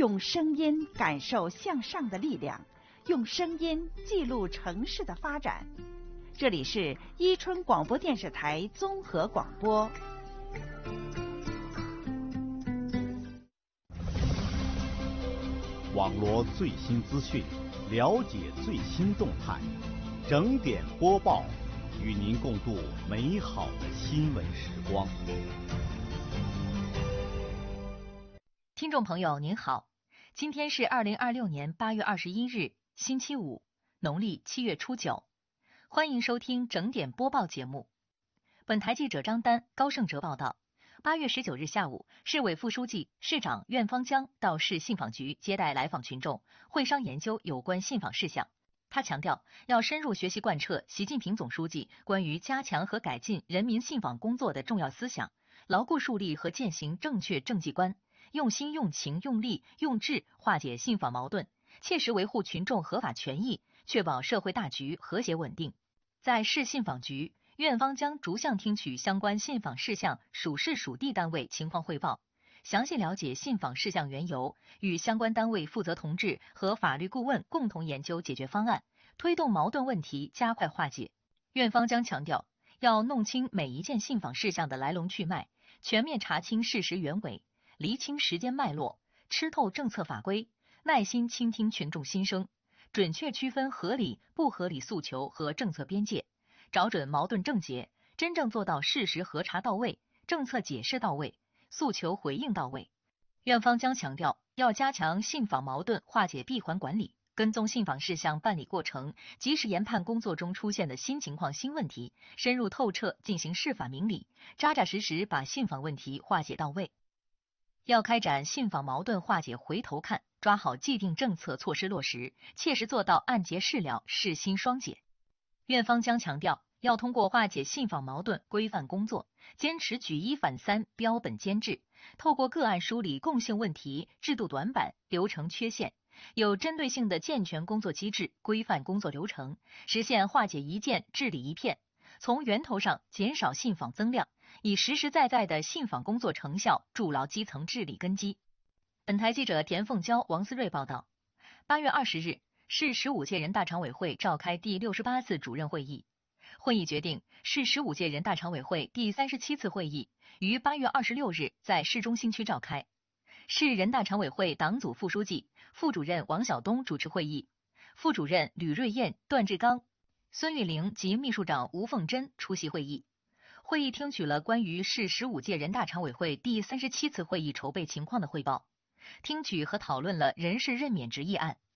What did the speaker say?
用声音感受向上的力量，用声音记录城市的发展。这里是伊春广播电视台综合广播。 网罗最新资讯，了解最新动态，整点播报，与您共度美好的新闻时光。 听众朋友您好，今天是2026年8月21日，星期五，农历7月初9，欢迎收听整点播报节目。本台记者张丹、高胜哲报道。8月19日下午，市委副书记、市长苑方江到市信访局接待来访群众，会商研究有关信访事项。他强调，要深入学习贯彻习近平总书记关于加强和改进人民信访工作的重要思想，牢固树立和践行正确政绩观，用心用情用力用智化解信访矛盾，切实维护群众合法权益，确保社会大局和谐稳定。在市信访局，苑方江逐项听取相关信访事项属市属地单位情况汇报，详细了解信访事项缘由，与相关单位负责同志和法律顾问共同研究解决方案，推动矛盾问题加快化解。苑方江强调，要弄清每一件信访事项的来龙去脉，全面查清事实原委，厘清时间脉络，吃透政策法规，耐心倾听群众心声，准确区分合理不合理诉求和政策边界，找准矛盾症结，真正做到事实核查到位，政策解释到位，诉求回应到位。苑方江强调，要加强信访矛盾化解闭环管理，跟踪信访事项办理过程，及时研判工作中出现的新情况新问题，深入透彻进行释法明理，扎扎实实把信访问题化解到位。要开展信访矛盾化解回头看，抓好既定政策措施落实，切实做到按揭事了，事新双解。苑方江强调，要通过化解信访矛盾规范工作，坚持举一反三，标本兼治，透过个案梳理共性问题、制度短板、流程缺陷，有针对性的健全工作机制，规范工作流程，实现化解一件治理一片，从源头上减少信访增量，以实实在在的信访工作成效筑牢基层治理根基。本台记者田凤娇、王思睿报道。8月20日，市15届人大常委会召开第68次主任会议。会议决定，市15届人大常委会第37次会议于8月26日在市中心区召开。市人大常委会党组副书记、副主任王晓东主持会议，副主任吕瑞燕、段志刚、孙玉玲及秘书长吴凤珍出席会议。会议听取了关于市15届人大常委会第37次会议筹备情况的汇报，听取和讨论了人事任免执议案、